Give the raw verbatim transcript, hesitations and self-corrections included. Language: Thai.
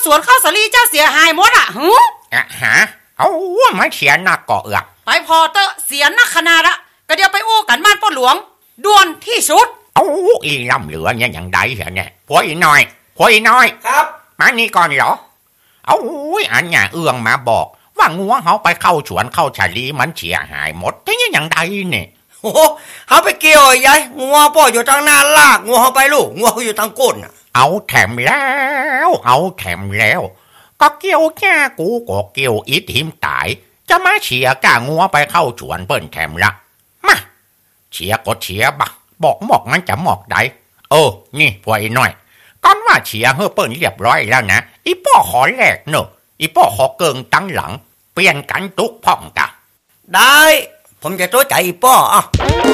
สวนข้าวสาลีเจ้าเสียหายหมดอ่ะหืออะฮะเอามาเสียหนักก่อเอือกไปพอเตอะเสียนักขนาดละก็เดี๋ยวไปอู้กันบ้านพ่อหลวงด่วนที่สุดเอาอีลำเหลือเนี่ยอย่างใดเหรอเนี่ยผัวอีน้อยผัวอีน้อยครับมานี่ก่อนเหรอเอาอันเนี่ยเอื้องมาบอกว่างัวเขาไปเข้าสวนเข้าชาลีมันเสียหายหมดที่นี่อย่างใดเนี่ยโอ้เขาไปเกี่ยวยายงัวพ่ออยู่ทางหน้าลากงัวเขาไปลูกงัวเขาอยู่ทางก้นเอาแถมแล้วเอาแถมแล้วก็เกี่ยวแค่กูก็เกี่ยวอีทิมตายจะมาเฉียก้างัวไปเข้าสวนเปิ้นแถมละมาเฉียก็เฉียบะบอกหมอกมันจะหมอกได้เออนี่พวกไอ้น้อยก่อนว่าเฉียเฮ้เปิ้นเรียบร้อยแล้วนะอีป้อขอแลกเนอะอีป้อขอเกิงตั้งหลังเปลี่ยนกันทุกพ่องกะได้ผมจะตัวใจป้ออ่ะ